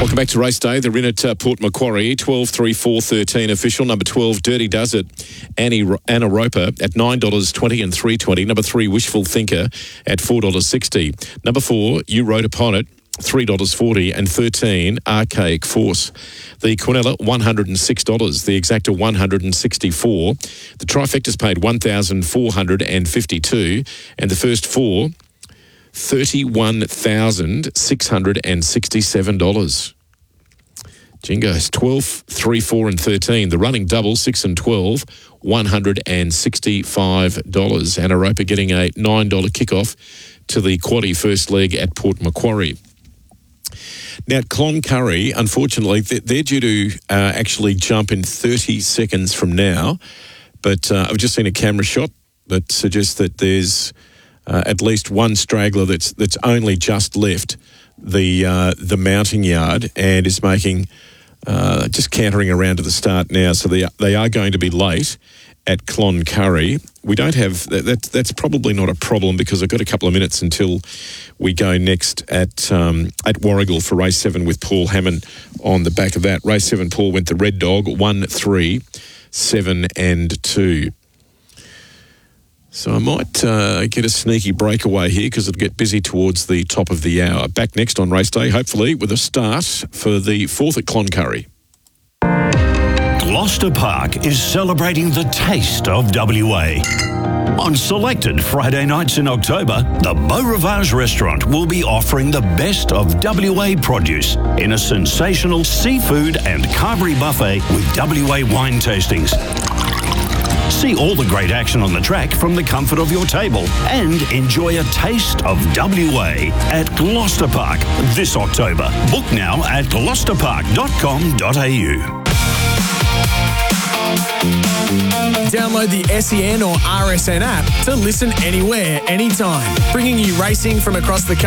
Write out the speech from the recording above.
Welcome back to Race Day. They're in at Port Macquarie, 12, 3, 4, 13 official. Number 12, Dirty Does It, Anna Roper at $9.20 and $3.20. Number 3, Wishful Thinker at $4.60. Number 4, You Rode Upon It, $3.40 and 13 Archaic Force. The Quinella, $106. The Exacta, $164. The Trifecta's paid $1,452 and the first 4, $31,667. Jingos, 12, 3, 4 and 13. The running double, 6 and 12, $165. Anna Roper getting a $9 kickoff to the quaddie first leg at Port Macquarie. Now, Cloncurry, unfortunately, they're due to actually jump in 30 seconds from now, but I've just seen a camera shot that suggests that there's at least one straggler that's only just left the mounting yard and is making just cantering around to the start now. So they are going to be late at Cloncurry. We don't have that's probably not a problem because I've got a couple of minutes until we go next at Warragul for race 7 with Paul Hammond on the back of that. Race 7, Paul went the Red Dog 1, 3, 7 and 2. So I might get a sneaky breakaway here because it'll get busy towards the top of the hour. Back next on Race Day, hopefully with a start for the 4th at Cloncurry. Gloucester Park is celebrating the taste of WA. On selected Friday nights in October, the Beau Rivage restaurant will be offering the best of WA produce in a sensational seafood and carvery buffet with WA wine tastings. See all the great action on the track from the comfort of your table and enjoy a taste of WA at Gloucester Park this October. Book now at gloucesterpark.com.au. Download the SEN or RSN app to listen anywhere, anytime, bringing you racing from across the country.